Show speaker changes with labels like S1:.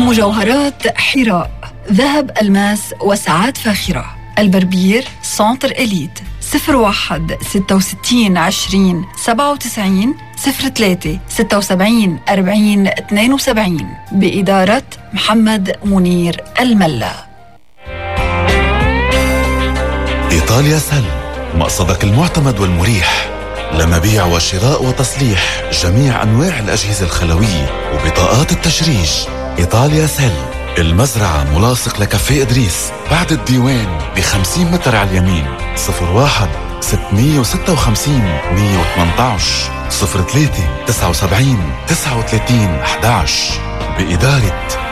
S1: مجوهرات حراء، ذهب، ألماس وساعات فاخرة. البربير سنتر إليت 01 66 20 97 03 76 40 72 بإدارة محمد منير الملا.
S2: إيطاليا سل، مقصدك المعتمد والمريح لمبيع وشراء وتصليح جميع أنواع الأجهزة الخلوية وبطاقات التشريج. إيطاليا سل، المزرعة ملاصق لكافيه إدريس بعد الديوان ب50 متر على اليمين. 01 656 118 03 79 39 11 بإدارة